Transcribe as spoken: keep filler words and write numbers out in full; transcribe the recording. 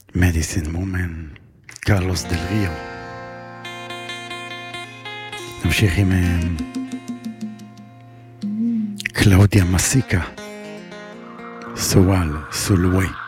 Medicine Woman, קרלוס דל ריו. נמשיך עם קלאודיה מסיקה, סואל סולווי.